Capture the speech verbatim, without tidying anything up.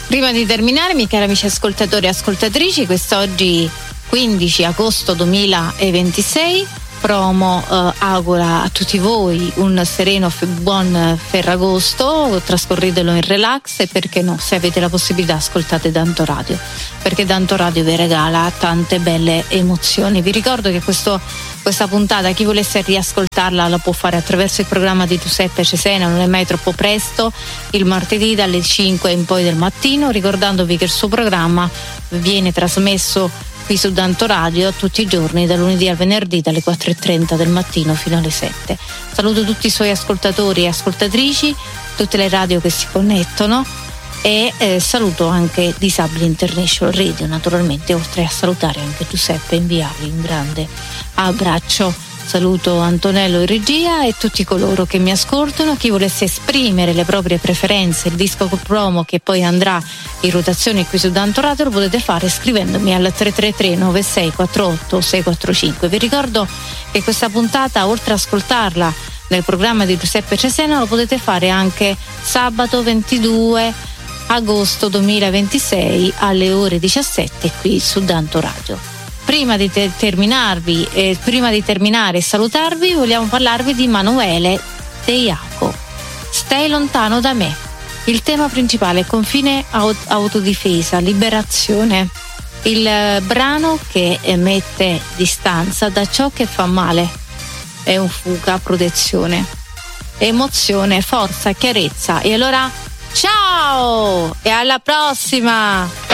Prima di terminare, miei cari amici ascoltatori e ascoltatrici, quest'oggi quindici agosto duemilaventisei, promo eh, augura a tutti voi un sereno f- buon Ferragosto, trascorritelo in relax e perché no, se avete la possibilità ascoltate Danto Radio, perché Danto Radio vi regala tante belle emozioni. Vi ricordo che questo, questa puntata, chi volesse riascoltarla la può fare attraverso il programma di Giuseppe Cesena, non è mai troppo presto, il martedì dalle cinque in poi del mattino, ricordandovi che il suo programma viene trasmesso qui su Danto Radio tutti i giorni, dal lunedì al venerdì dalle quattro e trenta del mattino fino alle sette. Saluto tutti i suoi ascoltatori e ascoltatrici, tutte le radio che si connettono e eh, saluto anche Disabili International Radio, naturalmente, oltre a salutare anche Giuseppe e inviargli un grande abbraccio. Saluto Antonello in regia e tutti coloro che mi ascoltano. Chi volesse esprimere le proprie preferenze, il disco promo che poi andrà in rotazione qui su Danto Radio, lo potete fare scrivendomi al tre tre tre nove sei quattro otto sei quattro cinque. Vi ricordo che questa puntata, oltre a ascoltarla nel programma di Giuseppe Cesena, lo potete fare anche sabato ventidue agosto duemilaventisei alle ore diciassette qui su Danto Radio. Prima di te- terminarvi, eh, prima di terminare e salutarvi, vogliamo parlarvi di Manuele De Iaco. Stai lontano da me. Il tema principale è confine, aut- autodifesa, liberazione. Il eh, brano che mette distanza da ciò che fa male. È un fuga, protezione, emozione, forza, chiarezza. E allora, ciao e alla prossima!